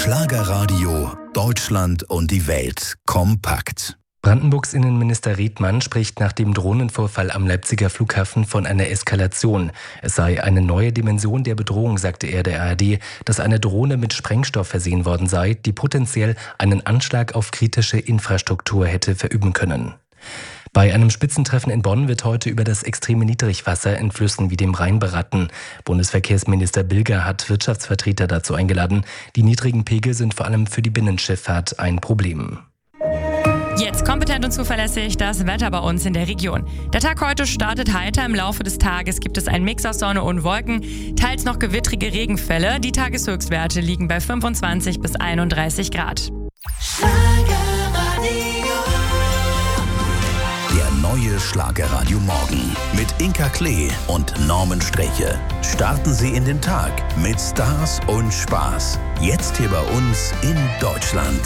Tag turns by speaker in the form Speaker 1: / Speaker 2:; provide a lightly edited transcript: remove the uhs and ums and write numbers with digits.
Speaker 1: Schlagerradio Deutschland und die Welt kompakt.
Speaker 2: Brandenburgs Innenminister Riedmann spricht nach dem Drohnenvorfall am Leipziger Flughafen von einer Eskalation. Es sei eine neue Dimension der Bedrohung, sagte er der ARD, dass eine Drohne mit Sprengstoff versehen worden sei, die potenziell einen Anschlag auf kritische Infrastruktur hätte verüben können. Bei einem Spitzentreffen in Bonn wird heute über das extreme Niedrigwasser in Flüssen wie dem Rhein beraten. Bundesverkehrsminister Bilger hat Wirtschaftsvertreter dazu eingeladen. Die niedrigen Pegel sind vor allem für die Binnenschifffahrt ein Problem.
Speaker 3: Jetzt kompetent und zuverlässig das Wetter bei uns in der Region. Der Tag heute startet heiter. Im Laufe des Tages gibt es einen Mix aus Sonne und Wolken, teils noch gewittrige Regenfälle. Die Tageshöchstwerte liegen bei 25 bis 31 Grad.
Speaker 1: Der neue Schlagerradio Morgen mit Inka Klee und Norman Streche. Starten Sie in den Tag mit Stars und Spaß. Jetzt hier bei uns in Deutschland.